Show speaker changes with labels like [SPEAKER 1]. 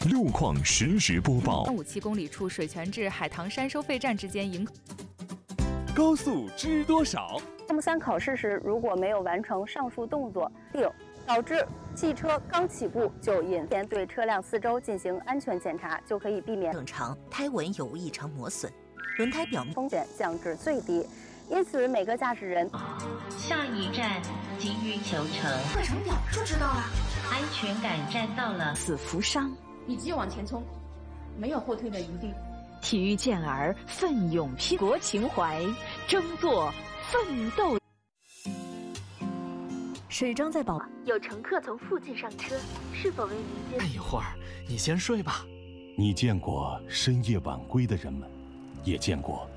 [SPEAKER 1] 路况实时播报。
[SPEAKER 2] 57公里处水泉至海棠山收费站之间迎。
[SPEAKER 1] 高速知多少？
[SPEAKER 3] 项目3考试时，如果没有完成上述动作，导致汽车刚起步就引先对车辆四周进行安全检查，就可以避免
[SPEAKER 4] 正常，胎纹有无异常磨损，轮胎表面
[SPEAKER 3] 风险降至最低。因此，每个驾驶人
[SPEAKER 5] 下一站急于求成，
[SPEAKER 6] 快程表就知道了。
[SPEAKER 5] 安全感站到了，
[SPEAKER 7] 死扶伤，
[SPEAKER 6] 以及往前冲，没有后退的余地。
[SPEAKER 7] 体育健儿奋勇拼国情怀，争做奋斗。水装在保，
[SPEAKER 8] 有乘客从附近上车，是否为您接？
[SPEAKER 9] 待一会儿，你先睡吧。
[SPEAKER 1] 你见过深夜晚归的人们，也见过